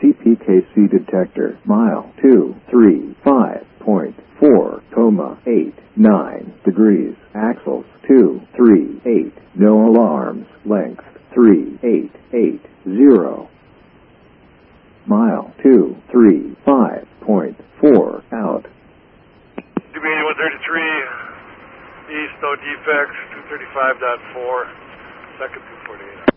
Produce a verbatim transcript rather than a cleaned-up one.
C P K C detector. Mile two three five point four, comma eight nine degrees. Axles two three eight. No alarms. Length three eight eight zero. Mile two three five point four out. D B eighty-one thirty-three, East, no defects, two thirty-five point four, second two forty-eight.